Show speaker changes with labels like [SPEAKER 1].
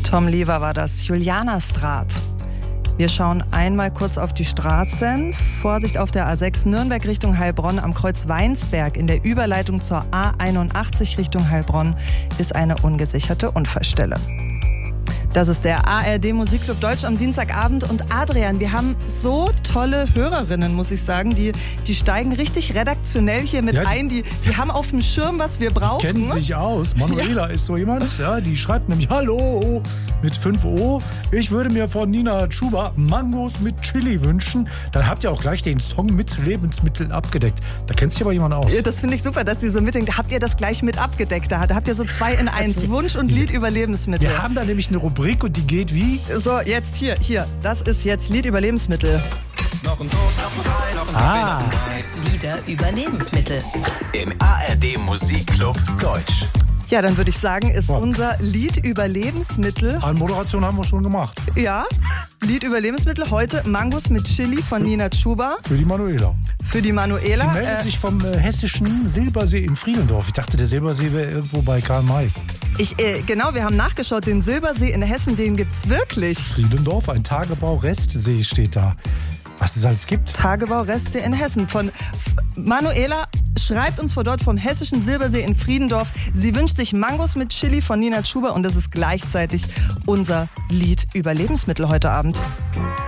[SPEAKER 1] Tom Lever war das, Julianerstraat. Wir schauen einmal kurz auf die Straßen. Vorsicht auf der A6 Nürnberg Richtung Heilbronn am Kreuz Weinsberg. In der Überleitung zur A81 Richtung Heilbronn ist eine ungesicherte Unfallstelle. Das ist der ARD Musikclub Deutsch am Dienstagabend. Und Adrian, wir haben so tolle Hörerinnen, muss ich sagen. Die steigen richtig redaktionell hier mit ein. Die haben auf dem Schirm, was wir brauchen.
[SPEAKER 2] Die kennen sich aus. Manuela ist so jemand, die schreibt nämlich Hallo mit 5 O. Ich würde mir von Nina Chuba Mangos mit Chili wünschen. Dann habt ihr auch gleich den Song mit Lebensmitteln abgedeckt. Da kennt sich aber jemand aus.
[SPEAKER 1] Ja, das finde ich super, dass sie so mitdenkt. Habt ihr das gleich mit abgedeckt? Da habt ihr so 2 in 1. Wunsch und Lied über Lebensmittel.
[SPEAKER 2] Wir haben da nämlich eine Rubrik und die geht wie?
[SPEAKER 1] So, jetzt hier. Das ist jetzt Lied über Lebensmittel.
[SPEAKER 3] Lieder über Lebensmittel.
[SPEAKER 4] Im ARD Musikclub Deutsch.
[SPEAKER 1] Ja, dann würde ich sagen, ist unser Lied über Lebensmittel.
[SPEAKER 2] Anmoderation haben wir schon gemacht.
[SPEAKER 1] Ja, Lied über Lebensmittel. Heute Mangos mit Chili von Nina Chuba.
[SPEAKER 2] Für die Manuela.
[SPEAKER 1] Die
[SPEAKER 2] meldet sich vom hessischen Silbersee in Friedendorf. Ich dachte, der Silbersee wäre irgendwo bei Karl May.
[SPEAKER 1] Genau, wir haben nachgeschaut. Den Silbersee in Hessen, den gibt's wirklich.
[SPEAKER 2] Friedendorf, ein Tagebau-Restsee steht da. Was es alles gibt.
[SPEAKER 1] Tagebau-Restsee in Hessen. Von Manuela schreibt uns vor dort vom hessischen Silbersee in Friedendorf. Sie wünscht sich Mangos mit Chili von Nina Chuba und das ist gleichzeitig unser Lied über Lebensmittel heute Abend.